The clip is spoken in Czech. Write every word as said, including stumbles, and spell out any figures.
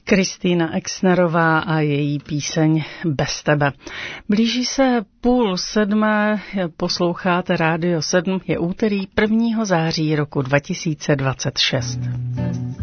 Kristýna Exnerová a její píseň Bez tebe. Blíží se půl sedmé, posloucháte Rádio sedm, je úterý prvního září roku dva tisíce dvacet šest.